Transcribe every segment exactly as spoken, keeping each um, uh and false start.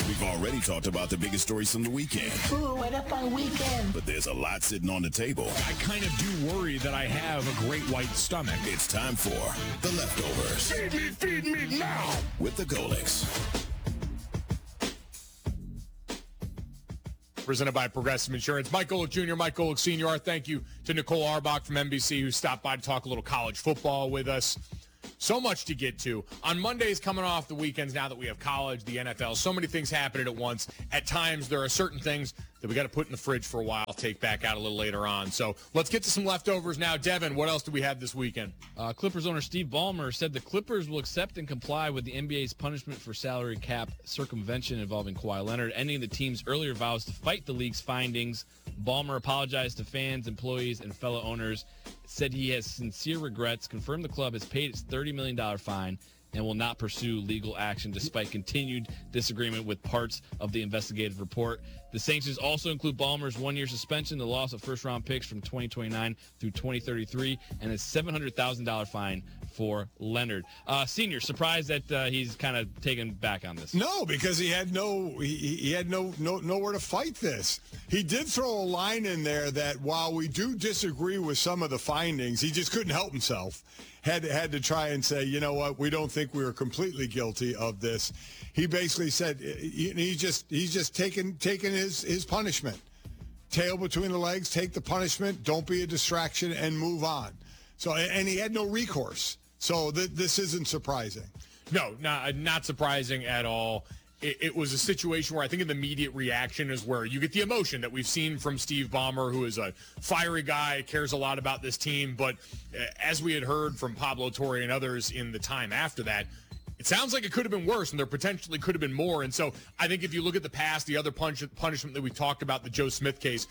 We've already talked about the biggest stories from the weekend. Ooh, what a fun weekend. But there's a lot sitting on the table. I kind of do worry that I have a great white stomach. It's time for The Leftovers. Feed me, feed me now. With the Golics. Presented by Progressive Insurance. Mike Golick Junior, Mike Golick Senior Our thank you to Nicole Arbach from N B C who stopped by to talk a little college football with us. So much to get to. On Mondays, coming off the weekends, now that we have college, the N F L, so many things happening at once. At times, there are certain things that we got to put in the fridge for a while, take back out a little later on. So let's get to some leftovers now. Devin, what else do we have this weekend? Uh, Clippers owner Steve Ballmer said the Clippers will accept and comply with the N B A's punishment for salary cap circumvention involving Kawhi Leonard, ending the team's earlier vows to fight the league's findings. Ballmer apologized to fans, employees, and fellow owners, said he has sincere regrets, confirmed the club has paid its thirty million dollars fine, and will not pursue legal action despite continued disagreement with parts of the investigative report. The sanctions also include Ballmer's one-year suspension, the loss of first-round picks from twenty twenty-nine through twenty thirty-three, and a seven hundred thousand dollars fine for Leonard. Uh, Senior, surprised that uh, he's kind of taken back on this? No, because he had no he, he had no, no nowhere to fight this. He did throw a line in there that while we do disagree with some of the findings, he just couldn't help himself. Had had to try and say, you know what, we don't think we were completely guilty of this. He basically said he, he just he's just taken taken his his punishment. Tail between the legs, take the punishment, don't be a distraction, and move on. So and he had no recourse. So th- this isn't surprising. No, not, not surprising at all. It, it was a situation where I think the immediate reaction is where you get the emotion that we've seen from Steve Ballmer, who is a fiery guy, cares a lot about this team. But uh, as we had heard from Pablo Torre and others in the time after that, it sounds like it could have been worse, and there potentially could have been more. And so I think if you look at the past, the other punch, punishment that we talked about, the Joe Smith case,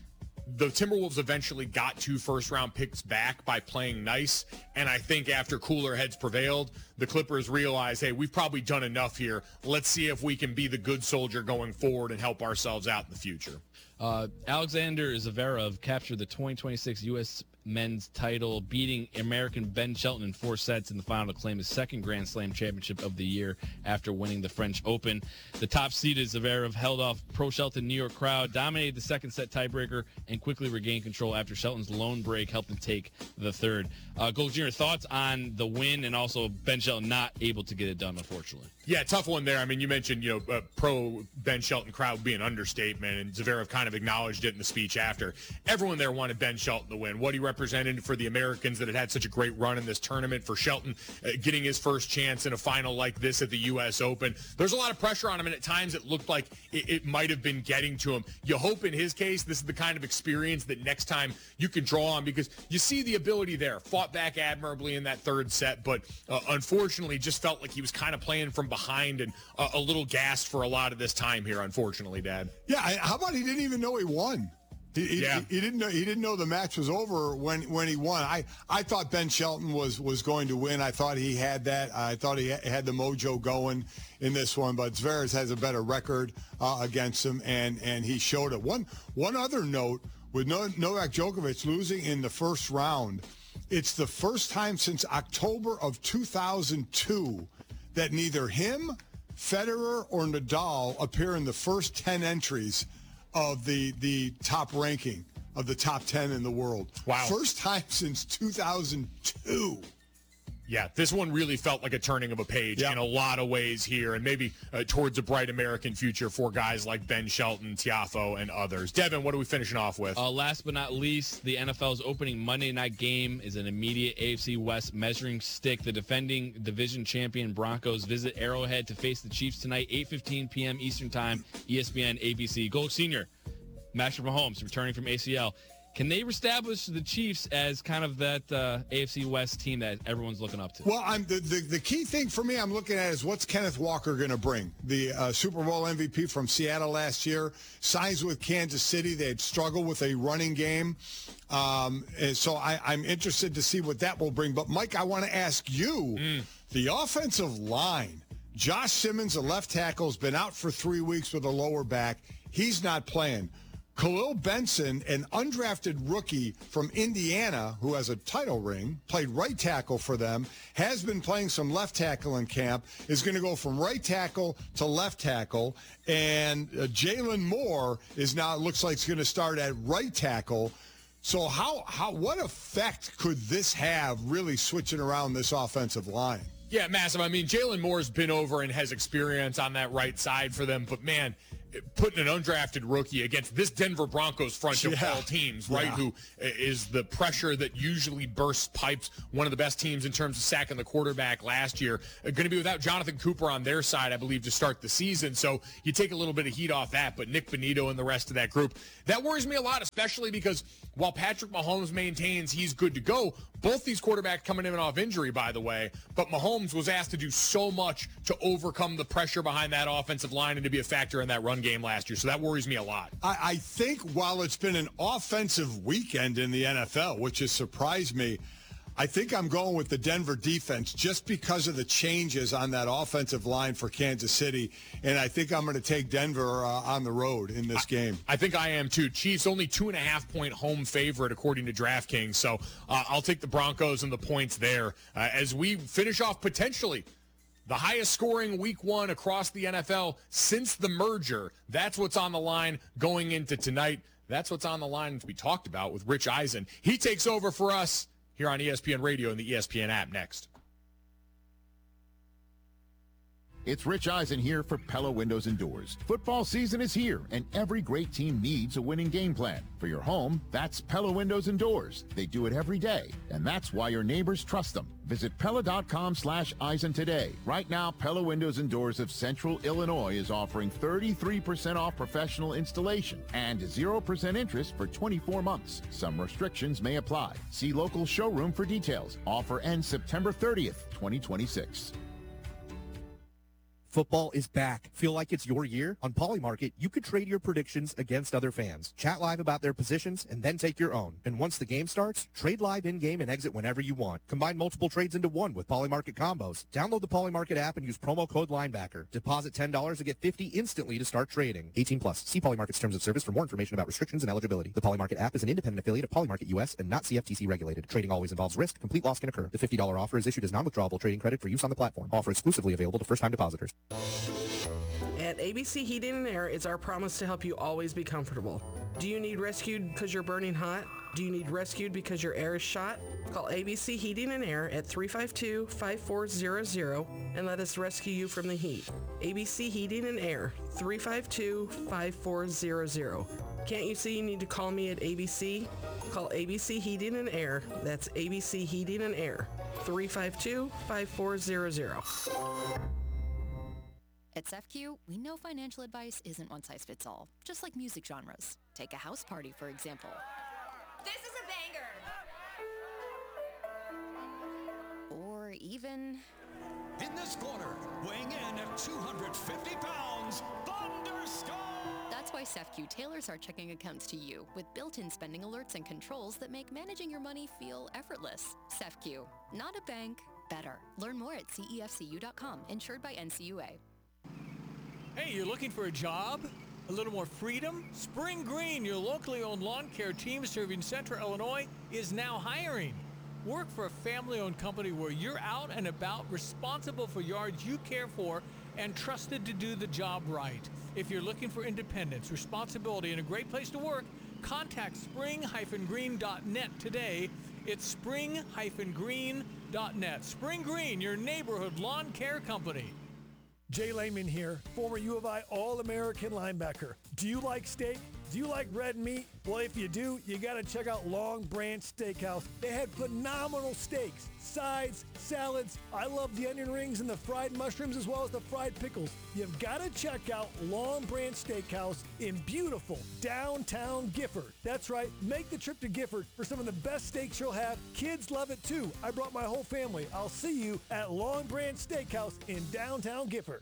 the Timberwolves eventually got two first-round picks back by playing nice, and I think after cooler heads prevailed, the Clippers realized, hey, we've probably done enough here. Let's see if we can be the good soldier going forward and help ourselves out in the future. Uh, Alexander Zverev captured the twenty twenty-six U S men's title, beating American Ben Shelton in four sets in the final to claim his second Grand Slam championship of the year after winning the French Open. The top-seeded Zverev held off pro-Shelton New York crowd, dominated the second set tiebreaker, and quickly regained control after Shelton's lone break helped him take the third. Uh, Gold Junior, thoughts on the win and also Ben Shelton not able to get it done, unfortunately? Yeah, tough one there. I mean, you mentioned, you know, uh, pro Ben Shelton crowd being an understatement, and Zverev kind of acknowledged it in the speech after. Everyone there wanted Ben Shelton to win. What he represented for the Americans that had had such a great run in this tournament, for Shelton uh, getting his first chance in a final like this at the U S Open. There's a lot of pressure on him, and at times it looked like it, it might have been getting to him. You hope in his case this is the kind of experience that next time you can draw on, because you see the ability there. Fought back admirably in that third set, but uh, unfortunately just felt like he was kind of playing from behind and uh, a little gassed for a lot of this time here, unfortunately, Dad. Yeah, I, how about he didn't even know he won? He, he, yeah. he, he didn't know he didn't know the match was over when, when he won. I, I thought Ben Shelton was, was going to win. I thought he had that. I thought he had the mojo going in this one, but Zverev has a better record uh, against him, and, and he showed it. One one other note, with Novak Djokovic losing in the first round, it's the first time since October of two thousand two that neither him, Federer, or Nadal appear in the first ten entries of the the top ranking of the top ten in the world. Wow. First time since two thousand two. Yeah, this one really felt like a turning of a page yep. in a lot of ways here, and maybe uh, towards a bright American future for guys like Ben Shelton, Tiafoe, and others. Devin, what are we finishing off with? Uh, last but not least, the N F L's opening Monday night game is an immediate A F C West measuring stick. The defending division champion Broncos visit Arrowhead to face the Chiefs tonight, eight fifteen p.m. Eastern Time, E S P N, A B C. Gold Senior, Patrick Mahomes returning from A C L. Can they reestablish the Chiefs as kind of that uh, A F C West team that everyone's looking up to? Well, I'm the, the, the key thing for me I'm looking at is what's Kenneth Walker going to bring? The uh, Super Bowl M V P from Seattle last year, signs with Kansas City. They had struggled with a running game. Um, and so I, I'm interested to see what that will bring. But, Mike, I want to ask you, mm. the offensive line, Josh Simmons, a left tackle, has been out for three weeks with a lower back. He's not playing. Khalil Benson, an undrafted rookie from Indiana who has a title ring, played right tackle for them, has been playing some left tackle in camp, is going to go from right tackle to left tackle. And uh, Jalen Moore is now, it looks like, it's going to start at right tackle. So how, how, what effect could this have really switching around this offensive line? Yeah, massive. I mean, Jalen Moore's been over and has experience on that right side for them. But, man, putting an undrafted rookie against this Denver Broncos front of Yeah. all teams, right, Yeah. who is the pressure that usually bursts pipes, one of the best teams in terms of sacking the quarterback last year, going to be without Jonathan Cooper on their side, I believe, to start the season. So you take a little bit of heat off that. But Nick Bonito and the rest of that group, that worries me a lot, especially because while Patrick Mahomes maintains he's good to go, both these quarterbacks coming in off injury, by the way, but Mahomes was asked to do so much to overcome the pressure behind that offensive line and to be a factor in that run game last year. So that worries me a lot. I, I think while it's been an offensive weekend in the N F L, which has surprised me, I think I'm going with the Denver defense just because of the changes on that offensive line for Kansas City. And I think I'm going to take Denver uh, on the road in this I, game. I think I am too. Chiefs only two and a half point home favorite according to DraftKings. So uh, I'll take the Broncos and the points there uh, as we finish off potentially the highest scoring week one across the N F L since the merger. That's what's on the line going into tonight. That's what's on the line to be talked about with Rich Eisen. He takes over for us here on E S P N Radio and the E S P N app next. It's Rich Eisen here for Pella Windows and Doors. Football season is here, and every great team needs a winning game plan. For your home, that's Pella Windows and Doors. They do it every day, and that's why your neighbors trust them. Visit Pella.com slash Eisen today. Right now, Pella Windows and Doors of Central Illinois is offering thirty-three percent off professional installation and zero percent interest for twenty-four months. Some restrictions may apply. See local showroom for details. Offer ends September thirtieth, twenty twenty-six. Football is back. Feel like it's your year? On Polymarket, you could trade your predictions against other fans. Chat live about their positions and then take your own. And once the game starts, trade live in-game and exit whenever you want. Combine multiple trades into one with Polymarket combos. Download the Polymarket app and use promo code Linebacker. Deposit ten dollars to get fifty dollars instantly to start trading. eighteen plus. See Polymarket's terms of service for more information about restrictions and eligibility. The Polymarket app is an independent affiliate of Polymarket U S and not C F T C regulated. Trading always involves risk. Complete loss can occur. The fifty dollars offer is issued as non-withdrawable trading credit for use on the platform. Offer exclusively available to first-time depositors. At A B C Heating and Air, it's our promise to help you always be comfortable. Do you need rescued because you're burning hot? Do you need rescued because your air is shot? Call A B C Heating and Air at three five two, five four zero zero and let us rescue you from the heat. A B C Heating and Air, three five two, five four zero zero. Can't you see you need to call me at A B C? Call A B C Heating and Air. That's A B C Heating and Air, three five two, five four zero zero. At S E F Q, we know financial advice isn't one size fits all, just like music genres. Take a house party, for example. This is a banger! Or even... In this corner, weighing in at two hundred fifty pounds, Thunder Scott! That's why S E F Q tailors our checking accounts to you with built-in spending alerts and controls that make managing your money feel effortless. S E F Q, not a bank, better. Learn more at C E F C U dot com, insured by N C U A. Hey, you're looking for a job? A little more freedom? Spring Green, your locally owned lawn care team serving Central Illinois, is now hiring. Work for a family-owned company where you're out and about, responsible for yards you care for, and trusted to do the job right. If you're looking for independence, responsibility, and a great place to work, contact spring green dot net today. It's spring green dot net. Spring Green, your neighborhood lawn care company. Jay Lehman here, former U of I All-American linebacker. Do you like steak? Do you like red meat? Well, if you do, you got to check out Long Branch Steakhouse. They had phenomenal steaks, sides, salads. I love the onion rings and the fried mushrooms as well as the fried pickles. You've got to check out Long Branch Steakhouse in beautiful downtown Gifford. That's right, make the trip to Gifford for some of the best steaks you'll have. Kids love it too. I brought my whole family. I'll see you at Long Branch Steakhouse in downtown Gifford.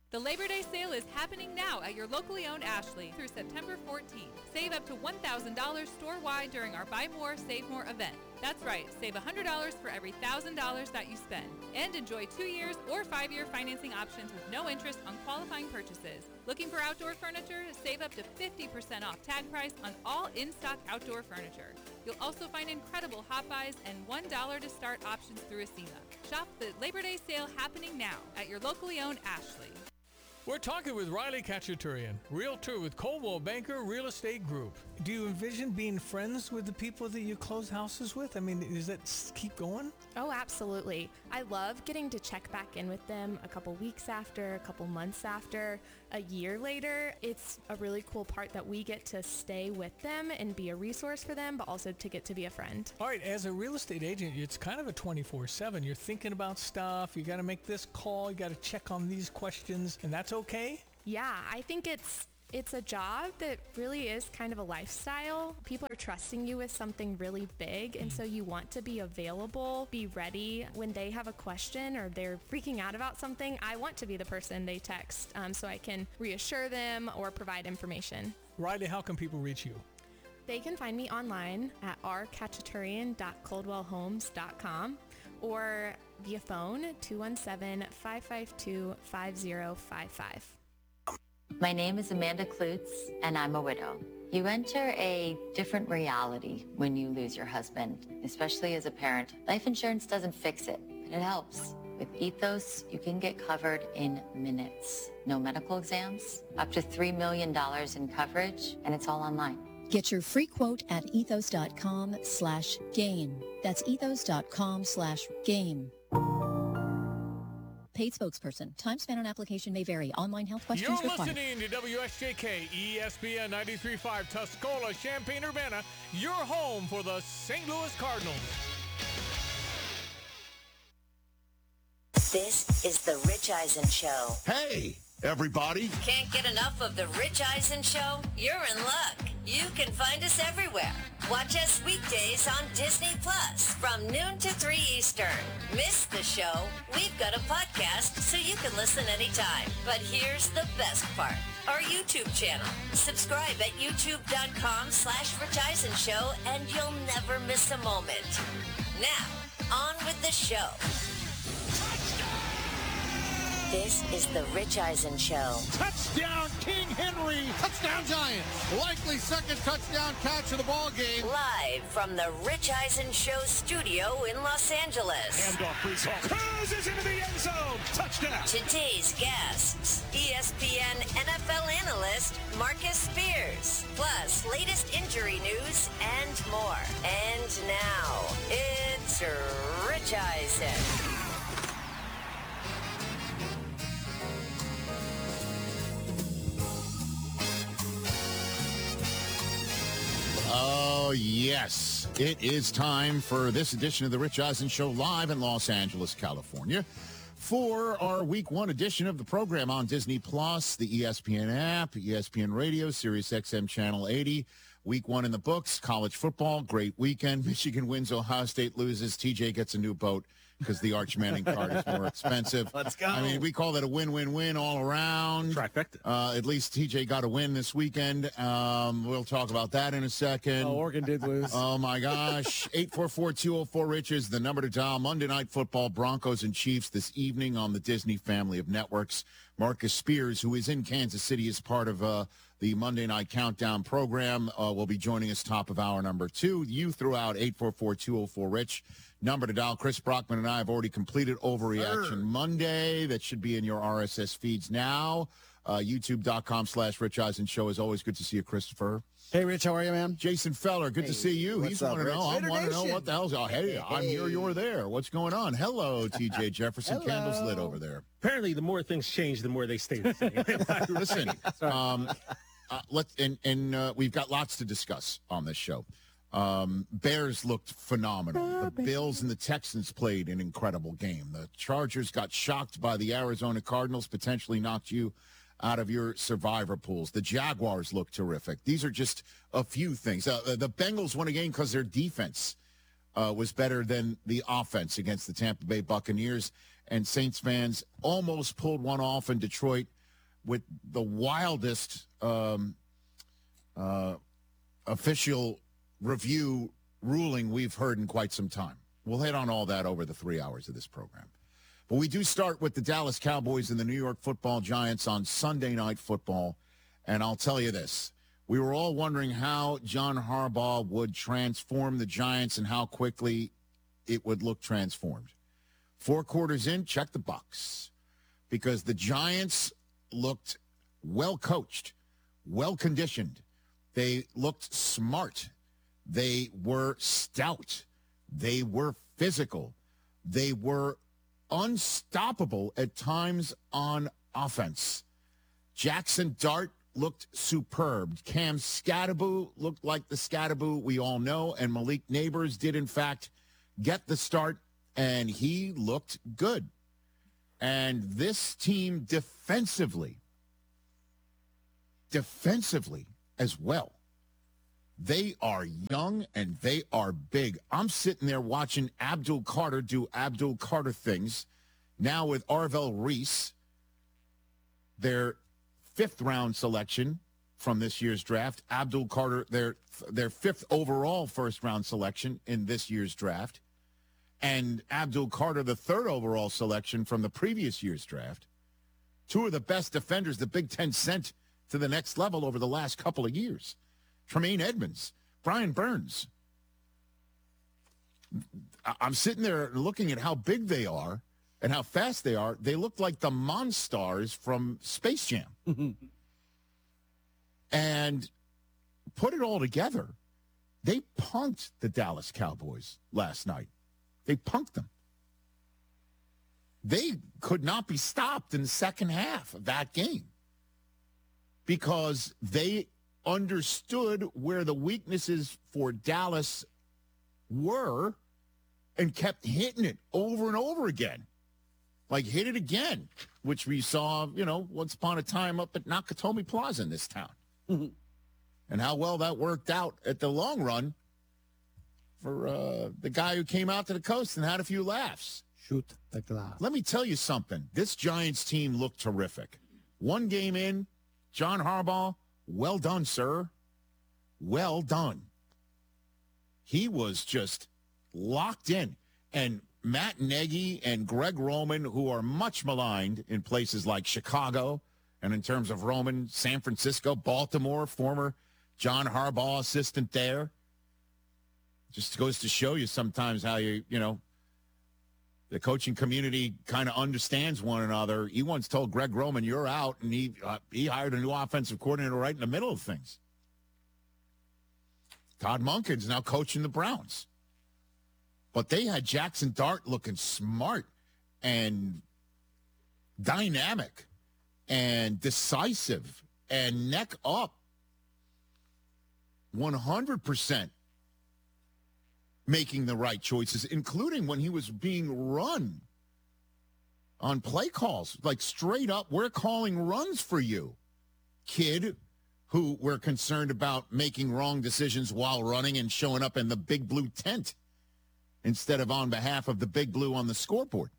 The Labor Day sale is happening now at your locally owned Ashley through September fourteenth. Save up to one thousand dollars store-wide during our Buy More, Save More event. That's right, save one hundred dollars for every one thousand dollars that you spend. And enjoy two years or five-year financing options with no interest on qualifying purchases. Looking for outdoor furniture? Save up to fifty percent off tag price on all in-stock outdoor furniture. You'll also find incredible hot buys and one dollar to start options through Acima. Shop the Labor Day sale happening now at your locally owned Ashley. We're talking with Riley Kachaturian, realtor with Coldwell Banker Real Estate Group. Do you envision being friends with the people that you close houses with? I mean, does that s- keep going? Oh, absolutely. I love getting to check back in with them a couple weeks after, a couple months after, a year later. It's a really cool part that we get to stay with them and be a resource for them, but also to get to be a friend. All right, as a real estate agent, it's kind of a twenty-four seven. You're thinking about stuff. You got to make this call. You got to check on these questions, and that's okay? Yeah, I think it's it's a job that really is kind of a lifestyle. People are trusting you with something really big, and so you want to be available, be ready when they have a question or they're freaking out about something. I want to be the person they text um, so I can reassure them or provide information. Riley, how can people reach you? They can find me online at r kachaturian dot coldwell homes dot com or via phone two one seven, five five two, five zero five five. My name is Amanda Klutz, and I'm a widow. You enter a different reality when you lose your husband, especially as a parent. Life insurance doesn't fix it, but it helps. With Ethos, you can get covered in minutes. No medical exams, up to three million dollars in coverage, and it's all online. Get your free quote at ethos.com slash game. That's ethos.com slash game. Paid spokesperson. Time spent on application may vary. Online health questions You're required. listening to W S J K E S P N ninety-three point five Tuscola, Champaign-Urbana, your home for the Saint Louis Cardinals. This is the Rich Eisen Show. Hey, everybody. Can't get enough of the Rich Eisen Show? You're in luck. You can find us everywhere. Watch us weekdays on Disney Plus from noon to three Eastern. Miss the show? We've got a podcast so you can listen anytime. But here's the best part. Our YouTube channel. Subscribe at youtube.com slash Rich Eisen Show and you'll never miss a moment. Now, on with the show. This is the Rich Eisen Show. Touchdown, King Henry. Touchdown, Giants. Likely second touchdown catch of the ball game. Live from the Rich Eisen Show studio in Los Angeles. Handoff, Brees Hall. Cruises into the end zone. Touchdown. Today's guests, E S P N N F L analyst Marcus Spears, plus latest injury news and more. And now, it's Rich Eisen. Oh, yes. It is time for this edition of the Rich Eisen Show live in Los Angeles, California. For our week one edition of the program on Disney Plus, the E S P N app, E S P N Radio, Sirius X M Channel eighty. Week one in the books, college football, great weekend. Michigan wins, Ohio State loses. T J gets a new boat because the Arch Manning card is more expensive. Let's go. I mean, we call that a win-win-win all around. Trifecta. Uh, at least T J got a win this weekend. Um, we'll talk about that in a second. Oh, Oregon did lose. Oh, my gosh. eight four four, two oh four, Rich is the number to dial. Monday Night Football, Broncos and Chiefs this evening on the Disney family of networks. Marcus Spears, who is in Kansas City as part of uh, the Monday Night Countdown program, uh, will be joining us top of hour number two. You threw out eight four four, two oh four, Rich. Number to dial. Chris Brockman and I have already completed Overreaction Sure. Monday. That should be in your R S S feeds now. Uh, YouTube.com slash Rich Eisen Show. Is always good to see you, Christopher. Hey, Rich, how are you, man? Jason Feller, good hey, to see you. He's want to know. I want to know what the hell's. Oh, hey, I'm here. You're there. What's going on? Hello, T J Jefferson. Candles lit over there. Apparently, the more things change, the more they stay the same. Listen, um, uh, let's and and uh, we've got lots to discuss on this show. Um, Bears looked phenomenal. The Bills and the Texans played an incredible game. The Chargers got shocked by the Arizona Cardinals, potentially knocked you out of your survivor pools. The Jaguars look terrific. These are just a few things. Uh, the Bengals won a game because their defense uh, was better than the offense against the Tampa Bay Buccaneers. and Saints fans almost pulled one off in Detroit with the wildest um, uh, official review ruling we've heard in quite some time. We'll hit on all that over the three hours of this program. But we do start with the Dallas Cowboys and the New York Football Giants on Sunday Night Football. And I'll tell you this. We were all wondering how John Harbaugh would transform the Giants and how quickly it would look transformed. Four quarters in, check the box. Because the Giants looked well coached, well conditioned. They looked smart. They were stout. They were physical. They were unstoppable at times on offense. Jackson Dart looked superb. Cam Scatteraboo looked like the Scatteraboo we all know, and Malik Neighbors did, in fact, get the start, and he looked good. And this team defensively, defensively as well, they are young and they are big. I'm sitting there watching Abdul Carter do Abdul Carter things. Now with Arvell Reese, their fifth round selection from this year's draft. Abdul Carter, their their fifth overall first round selection in this year's draft. And Abdul Carter, the third overall selection from the previous year's draft. Two of the best defenders the Big Ten sent to the next level over the last couple of years. Tremaine Edmonds, Brian Burns. I'm sitting there looking at how big they are and how fast they are. They look like the Monstars from Space Jam. And put it all together, they punked the Dallas Cowboys last night. They punked them. They could not be stopped in the second half of that game because they understood where the weaknesses for Dallas were and kept hitting it over and over again. Like, hit it again, which we saw, you know, once upon a time up at Nakatomi Plaza in this town. And how well that worked out at the long run for uh, the guy who came out to the coast and had a few laughs. Shoot the glass. Let me tell you something. This Giants team looked terrific. One game in, John Harbaugh, well done, sir. Well done. He was just locked in. And Matt Nagy and Greg Roman, who are much maligned in places like Chicago, and in terms of Roman, San Francisco, Baltimore, former John Harbaugh assistant there. Just goes to show you sometimes how you, you know, the coaching community kind of understands one another. He once told Greg Roman, you're out, and he uh, he hired a new offensive coordinator right in the middle of things. Todd Monken's now coaching the Browns. But they had Jackson Dart looking smart and dynamic and decisive and neck up. one hundred percent making the right choices, including when he was being run on play calls. Like, straight up, we're calling runs for you, kid, who we're concerned about making wrong decisions while running and showing up in the big blue tent instead of on behalf of the big blue on the scoreboard.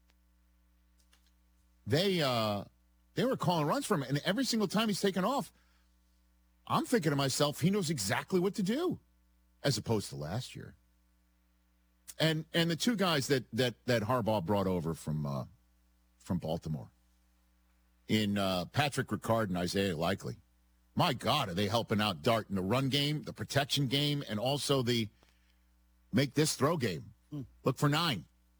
They uh, they were calling runs for him, and every single time he's taken off, I'm thinking to myself, he knows exactly what to do, as opposed to last year. And and the two guys that that that Harbaugh brought over from uh, from Baltimore, in uh, Patrick Ricard and Isaiah Likely, my God, are they helping out Dart in the run game, the protection game, and also the make this throw game. Hmm. Look for nine.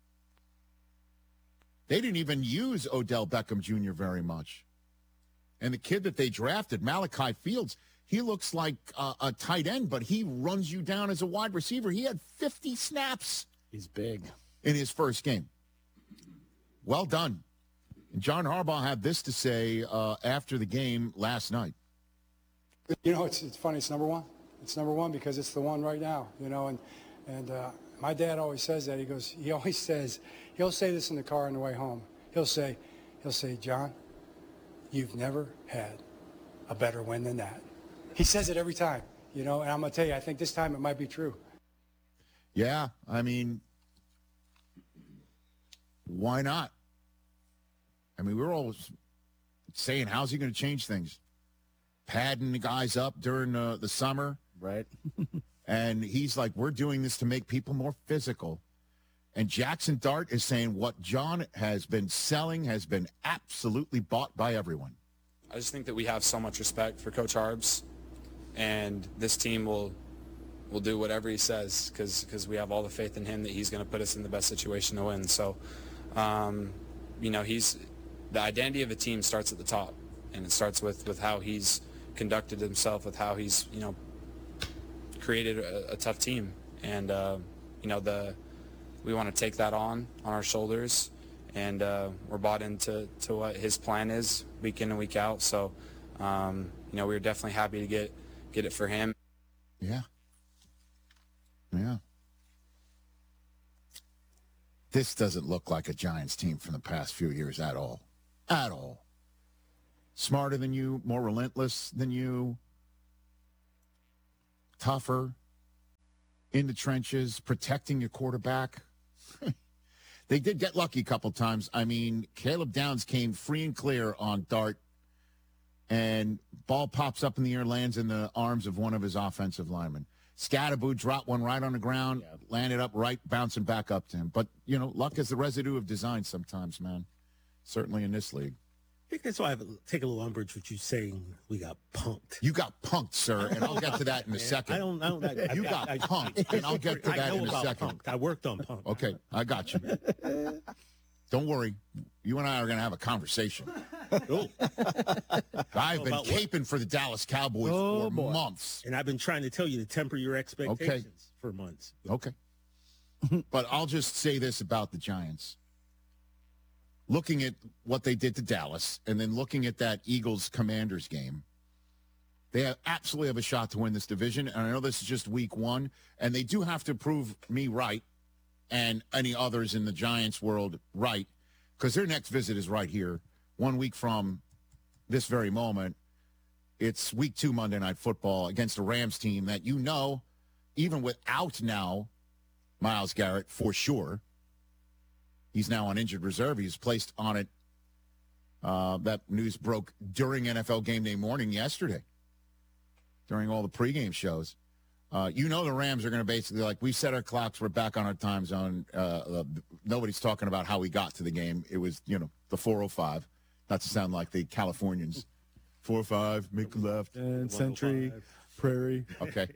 They didn't even use Odell Beckham Junior very much. And the kid that they drafted, Malachi Fields, he looks like uh, a tight end, but he runs you down as a wide receiver. He had fifty snaps. He's big. In his first game. Well done. And John Harbaugh had this to say uh, after the game last night. You know, it's it's funny. It's number one. It's number one because it's the one right now, you know, and, and uh, my dad always says that. He goes, he always says, he'll say this in the car on the way home. He'll say, he'll say, John, you've never had a better win than that. He says it every time, you know, and I'm going to tell you, I think this time it might be true. Yeah, I mean, why not? I mean, we were always saying, how's he going to change things? Padding the guys up during uh, the summer. Right. And he's like, we're doing this to make people more physical. And Jackson Dart is saying what John has been selling has been absolutely bought by everyone. I just think that we have so much respect for Coach Harbs, and this team will will do whatever he says because because we have all the faith in him that he's going to put us in the best situation to win. So, um, you know, he's the identity of a team starts at the top, and it starts with, with how he's conducted himself, with how he's, you know, created a, a tough team. And, uh, you know, the we want to take that on, on our shoulders, and uh, we're bought into to what his plan is week in and week out. So, um, you know, we were definitely happy to get, get it for him. Yeah. Yeah. This doesn't look like a Giants team from the past few years at all. At all. Smarter than you, more relentless than you, tougher, in the trenches, protecting your quarterback. They did get lucky a couple times. I mean, Caleb Downs came free and clear on Dart, and ball pops up in the air, lands in the arms of one of his offensive linemen. Scatterboo dropped one right on the ground, yeah. landed up right, bouncing back up to him. But, you know, luck is the residue of design sometimes, man. Certainly in this league. I think that's why I take a little umbrage with you saying we got punked. You got punked, sir, and I'll get to that in a second. I don't know. You got I, punked, I, and I'll get to that in a second. Punked. I worked on punked. Okay, I got you. Don't worry. You and I are going to have a conversation. Cool. I've been caping what? for the Dallas Cowboys oh, for boy. months. And I've been trying to tell you to temper your expectations okay. for months. Okay. But I'll just say this about the Giants. Looking at what they did to Dallas and then looking at that Eagles-Commanders game, they have absolutely have a shot to win this division. And I know this is just week one, and they do have to prove me right and any others in the Giants world right, because their next visit is right here, one week from this very moment. It's week two Monday Night Football against a Rams team that you know, even without now Myles Garrett for sure, he's now on injured reserve. He was placed on it. Uh, that news broke during N F L Game Day morning yesterday, during all the pregame shows. Uh, you know the Rams are going to basically, like, we set our clocks, we're back on our time zone. Uh, uh, nobody's talking about how we got to the game. It was, you know, the four oh five. Not to sound like the Californians. four oh five, make a left. And Century, Prairie. Okay.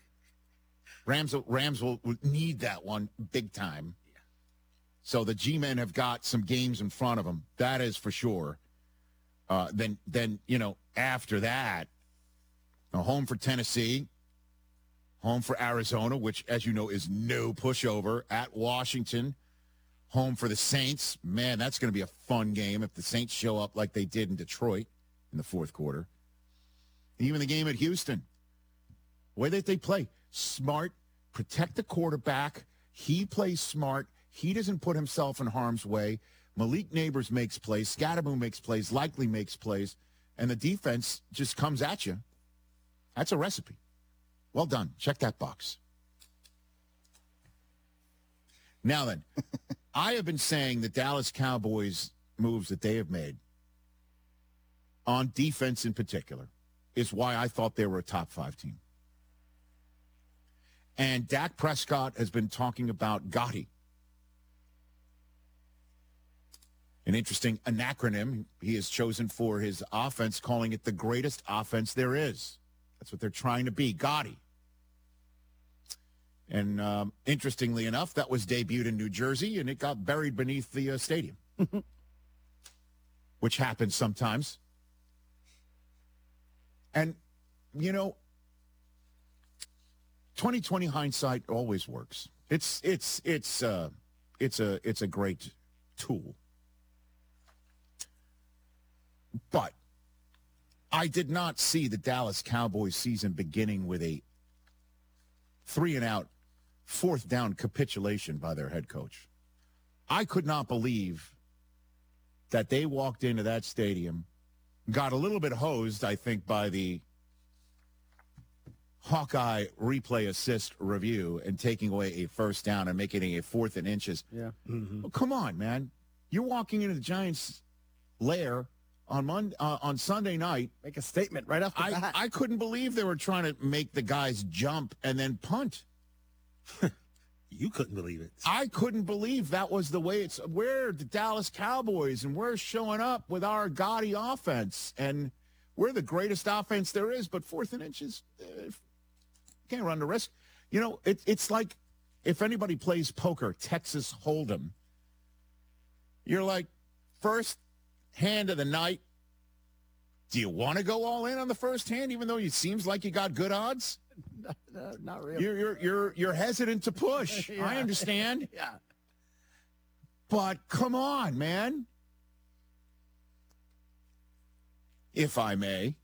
Rams, Rams will, will need that one big time. So the G-men have got some games in front of them. That is for sure. Uh, then, then you know, after that, a home for Tennessee, home for Arizona, which, as you know, is no pushover, at Washington, home for the Saints. Man, that's going to be a fun game if the Saints show up like they did in Detroit in the fourth quarter. Even the game at Houston, the way that they play, smart, protect the quarterback. He plays smart. He doesn't put himself in harm's way. Malik Neighbors makes plays. Scatterboo makes plays. Likely makes plays. And the defense just comes at you. That's a recipe. Well done. Check that box. Now then, I have been saying the Dallas Cowboys moves that they have made on defense in particular is why I thought they were a top five team. And Dak Prescott has been talking about Gotti. An interesting acronym he has chosen for his offense, calling it the greatest offense there is. That's what they're trying to be, Gotti. And um, interestingly enough, that was debuted in New Jersey, and it got buried beneath the uh, stadium, which happens sometimes. And, you know, twenty twenty hindsight always works. It's it's it's uh, it's a it's a great tool. But I did not see the Dallas Cowboys season beginning with a three and out, fourth down capitulation by their head coach. I could not believe that they walked into that stadium, got a little bit hosed, I think, by the Hawkeye replay assist review and taking away a first down and making it a fourth and inches. Yeah. Mm-hmm. Well, come on, man. You're walking into the Giants Lair on Monday, uh, on Sunday night. Make a statement right off the I, bat. I couldn't believe they were trying to make the guys jump and then punt. You couldn't believe it. I couldn't believe that was the way it's. We're the Dallas Cowboys, and we're showing up with our gaudy offense, and we're the greatest offense there is. But fourth and inches, uh, can't run the risk. You know, it, it's like if anybody plays poker, Texas Hold'em. You're like, first hand of the night. Do you want to go all in on the first hand, even though it seems like you got good odds? No, no, not really. You're you're you're you're hesitant to push. Yeah. I understand. Yeah. But come on, man. If I may.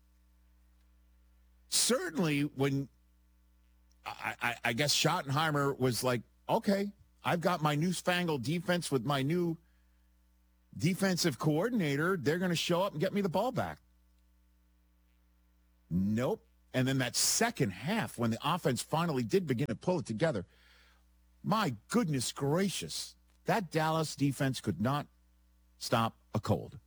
Certainly when I, I, I guess Schottenheimer was like, okay, I've got my newfangled defense with my new defensive coordinator. They're going to show up and get me the ball back. Nope. And then that second half, when the offense finally did begin to pull it together, my goodness gracious, that Dallas defense could not stop a cold.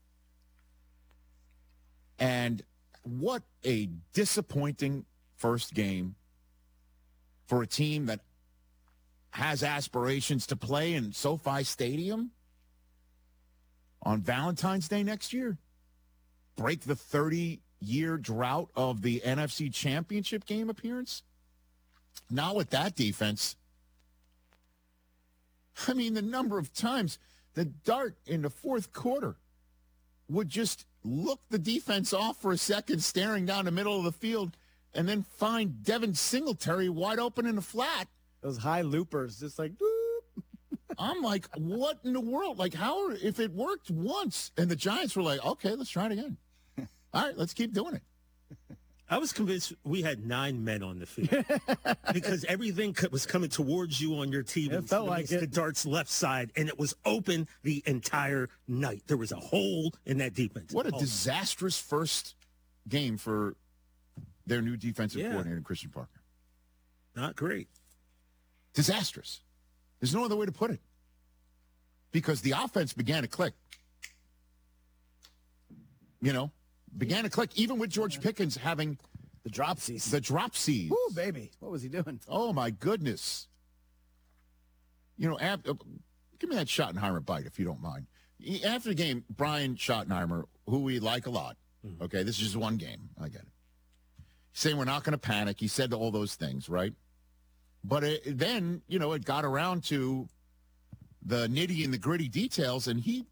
And what a disappointing first game for a team that has aspirations to play in SoFi Stadium on Valentine's Day next year. Break the thirty-year drought of the N F C Championship game appearance. Not with that defense. I mean, the number of times the Dart in the fourth quarter would just look the defense off for a second, staring down the middle of the field, and then find Devin Singletary wide open in the flat. Those high loopers, just like, boop. I'm like, what in the world? Like, how, if it worked once, and the Giants were like, okay, let's try it again. All right, let's keep doing it. I was convinced we had nine men on the field because everything co- was coming towards you on your T V. It felt like the it. Dart's left side, and it was open the entire night. There was a hole in that defense. What a Oh. disastrous first game for their new defensive Yeah. coordinator, Christian Parker. Not great. Disastrous. There's no other way to put it. Because the offense began to click. You know, began to click, even with George Pickens having the dropsies. The dropsies. Woo, baby. What was he doing? Oh, my goodness. You know, ab- uh, give me that Schottenheimer bite, if you don't mind. He- After the game, Brian Schottenheimer, who we like a lot, Mm-hmm. okay, this is just one game. I get it. He's saying we're not going to panic. He said all those things, right? But it, then, you know, it got around to the nitty and the gritty details, and he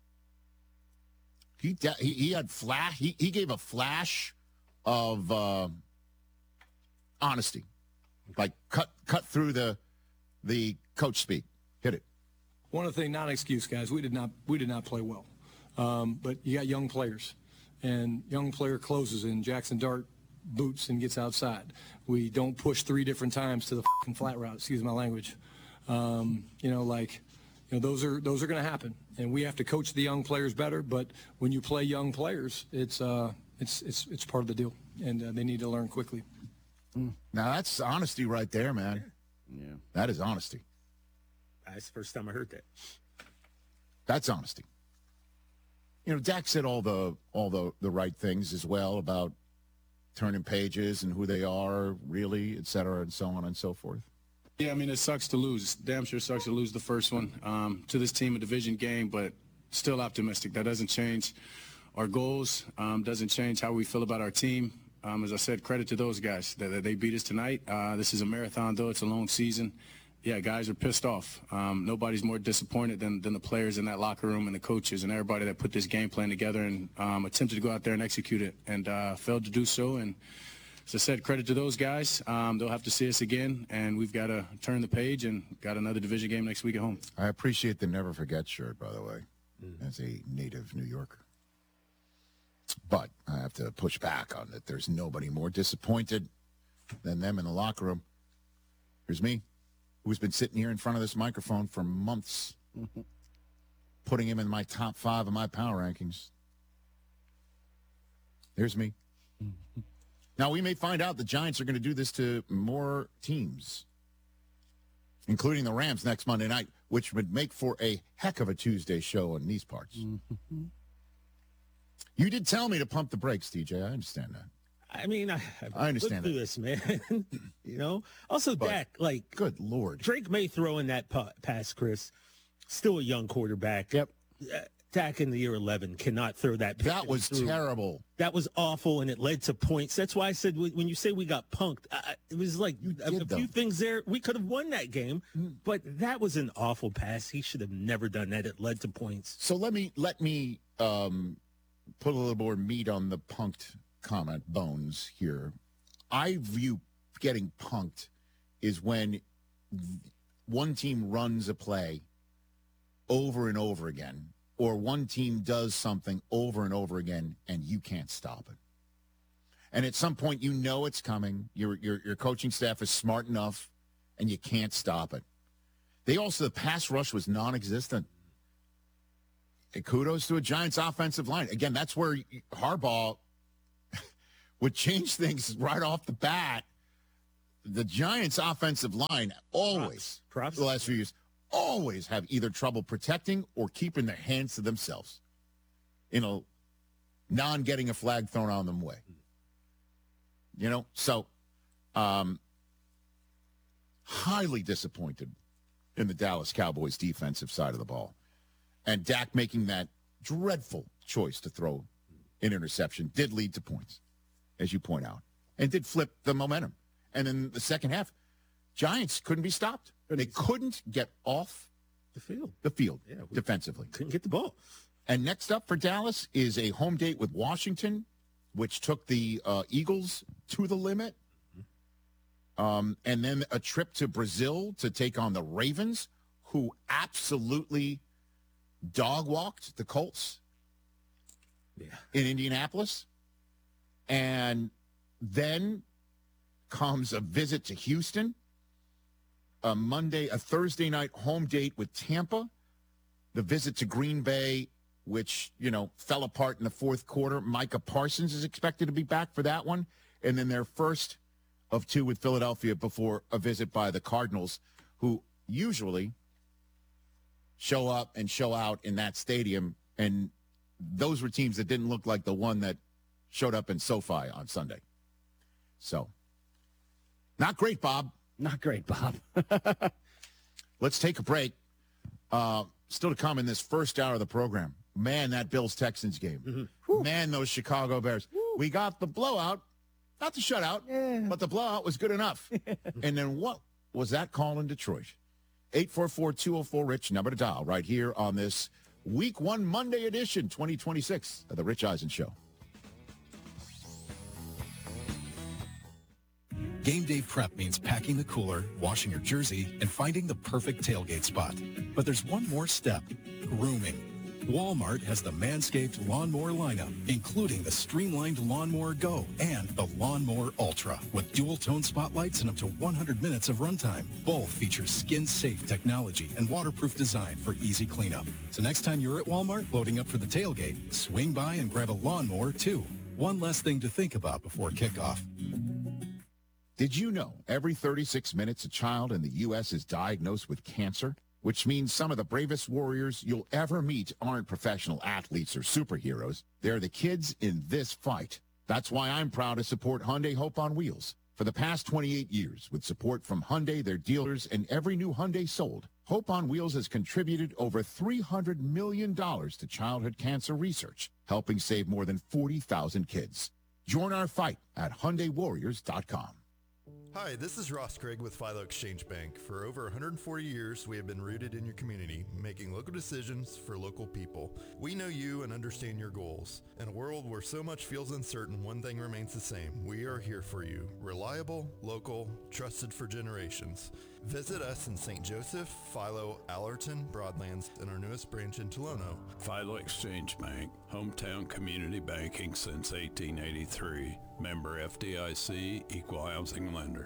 he de- he, he had flash. He, he gave a flash of uh, honesty, like cut cut through the the coach speak. Hit it. One of the things, not an excuse, guys. We did not we did not play well, um, but you got young players, and young player closes in. Jackson Dart boots and gets outside. We don't push three different times to the fucking flat route. Excuse my language. Um, you know, like, you know, those are those are going to happen, and we have to coach the young players better. But when you play young players, it's uh, it's it's it's part of the deal, and uh, they need to learn quickly. Now that's honesty right there, man. Yeah, that is honesty. That's the first time I heard that. That's honesty. You know, Dak said all the all the the right things as well about turning pages and who they are, really, et cetera, and so on and so forth. Yeah, I mean, it sucks to lose. Damn sure sucks to lose the first one um, to this team, a division game, but still optimistic. That doesn't change our goals, um, doesn't change how we feel about our team. Um, as I said, credit to those guys that, that they beat us tonight. Uh, this is a marathon, though. It's a long season. Yeah, guys are pissed off. Um, nobody's more disappointed than, than the players in that locker room and the coaches and everybody that put this game plan together and um, attempted to go out there and execute it and uh, failed to do so. And as I said, credit to those guys. Um, they'll have to see us again, and we've got to turn the page and got another division game next week at home. I appreciate the Never Forget shirt, by the way, as a native New Yorker. But I have to push back on that. There's nobody more disappointed than them in the locker room. Here's me, who's been sitting here in front of this microphone for months, putting him in my top five of my power rankings. There's me. Now, we may find out the Giants are going to do this to more teams, including the Rams next Monday night, which would make for a heck of a Tuesday show in these parts. You did tell me to pump the brakes, T J. I understand that. I mean, I, I understand through this, man. you know. Also, But, Dak, like, good Lord, Drake may throw in that pa- pass, Chris. Still a young quarterback. Yep. Uh, Dak in the year eleven cannot throw that. pitch That was through. terrible. That was awful, and it led to points. That's why I said when you say we got punked, I, it was like a, did, a though. few things there. We could have won that game, but that was an awful pass. He should have never done that. It led to points. So let me let me um, put a little more meat on the punked comment bones here. I view getting punked is when one team runs a play over and over again, or one team does something over and over again, and you can't stop it. And at some point, you know it's coming. Your your your coaching staff is smart enough, and you can't stop it. They also, the pass rush was non-existent. And kudos to a Giants offensive line. Again, that's where Harbaugh would change things right off the bat. The Giants offensive line always, Props. Props. the last few years, always have either trouble protecting or keeping their hands to themselves in a non-getting a flag thrown on them way. You know, so um, highly disappointed in the Dallas Cowboys defensive side of the ball. And Dak making that dreadful choice to throw an interception did lead to points, as you point out, and did flip the momentum. And in the second half, Giants couldn't be stopped. They couldn't get off The field. the field Yeah, we defensively. couldn't get the ball. And next up for Dallas is a home date with Washington, which took the uh, Eagles to the limit. Um, and then a trip to Brazil to take on the Ravens, who absolutely dog-walked the Colts Yeah. in Indianapolis. And then comes a visit to Houston, a Monday, a Thursday night home date with Tampa, the visit to Green Bay, which, you know, fell apart in the fourth quarter. Micah Parsons is expected to be back for that one. And then their first of two with Philadelphia before a visit by the Cardinals, who usually show up and show out in that stadium. And those were teams that didn't look like the one that showed up in SoFi on Sunday. So, not great, Bob. Not great, Bob. Let's take a break. Uh, still to come in this first hour of the program. Man, that Bills-Texans game. Mm-hmm. Man, those Chicago Bears. Woo. We got the blowout, not the shutout, Yeah. but the blowout was good enough. And then what was that call in Detroit? eight four four, two oh four, RICH, number to dial right here on this Week one Monday edition, twenty twenty-six of The Rich Eisen Show. Game day prep means packing the cooler, washing your jersey, and finding the perfect tailgate spot. But there's one more step, grooming. Walmart has the Manscaped Lawnmower lineup, including the Streamlined Lawnmower Go and the Lawnmower Ultra, with dual-tone spotlights and up to one hundred minutes of runtime. Both feature skin-safe technology and waterproof design for easy cleanup. So next time you're at Walmart loading up for the tailgate, swing by and grab a lawnmower too. One less thing to think about before kickoff. Did you know every thirty-six minutes a child in the U S is diagnosed with cancer? Which means some of the bravest warriors you'll ever meet aren't professional athletes or superheroes. They're the kids in this fight. That's why I'm proud to support Hyundai Hope on Wheels. For the past twenty-eight years, with support from Hyundai, their dealers, and every new Hyundai sold, Hope on Wheels has contributed over three hundred million dollars to childhood cancer research, helping save more than forty thousand kids. Join our fight at Hyundai Warriors dot com. Hi, this is Ross Craig with Philo Exchange Bank. For over one hundred forty years, we have been rooted in your community, making local decisions for local people. We know you and understand your goals. In a world where so much feels uncertain, one thing remains the same. We are here for you. Reliable, local, trusted for generations. Visit us in Saint Joseph, Philo, Allerton, Broadlands, and our newest branch in Tolono. Philo Exchange Bank, hometown community banking since eighteen eighty-three. Member F D I C, equal housing lender.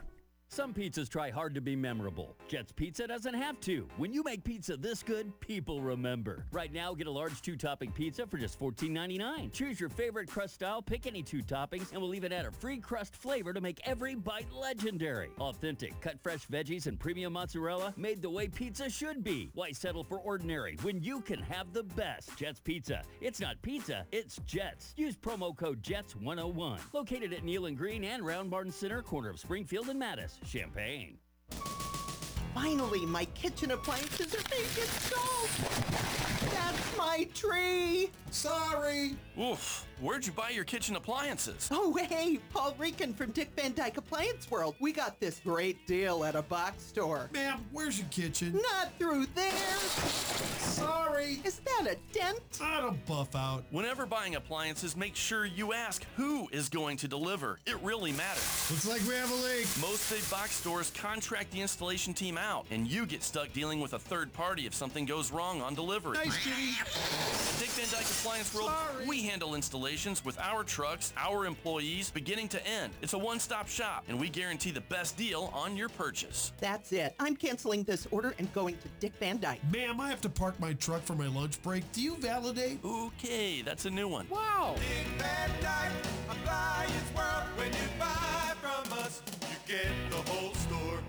Some pizzas try hard to be memorable. Jets Pizza doesn't have to. When you make pizza this good, people remember. Right now, get a large two-topping pizza for just fourteen ninety-nine. Choose your favorite crust style, pick any two toppings, and we'll even add a free crust flavor to make every bite legendary. Authentic, cut fresh veggies and premium mozzarella made the way pizza should be. Why settle for ordinary when you can have the best? Jets Pizza. It's not pizza, it's Jets. Use promo code Jets one oh one. Located at Neal and Green and Round Barn Center, corner of Springfield and Mattis. Champaign. Finally, my kitchen appliances are being installed. That's my tree. Sorry. Oof. Where'd you buy your kitchen appliances? Oh, hey, Paul Rican from Dick Van Dyke Appliance World. We got this great deal at a box store. Ma'am, where's your kitchen? Not through there. Sorry. Is that a dent? I don't buff out. Whenever buying appliances, make sure you ask who is going to deliver. It really matters. Looks like we have a leak. Most big box stores contract the installation team out, and you get stuck dealing with a third party if something goes wrong on delivery. Nice, Kitty. Dick Van Dyke Appliance World, Sorry. We handle installations with our trucks, our employees, beginning to end. It's a one-stop shop, and we guarantee the best deal on your purchase. That's it. I'm canceling this order and going to Dick Van Dyke. Ma'am, I have to park my truck for my lunch break. Do you validate? Okay, that's a new one. Wow. Dick Van Dyke Appliance World. When you buy from us, you get the whole store.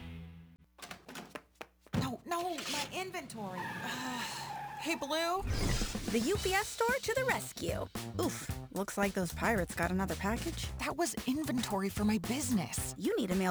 No, no, my inventory. Hey, Blue. The U P S store to the rescue. Oof, looks like those pirates got another package. That was inventory for my business. You need to mail